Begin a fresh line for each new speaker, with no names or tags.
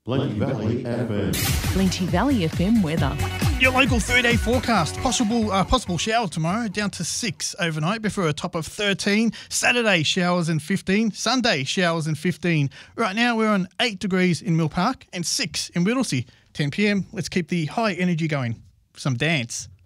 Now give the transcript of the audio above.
Blenty Valley FM.
Blenty Valley FM weather.
Your local 3-day forecast. Possible showers tomorrow, down to 6 overnight before a top of 13. Saturday, showers and 15. Sunday, showers and 15. Right now, we're on 8 degrees in Mill Park and 6 in Whittlesea. 10 p.m, let's keep the high energy going. Some dance.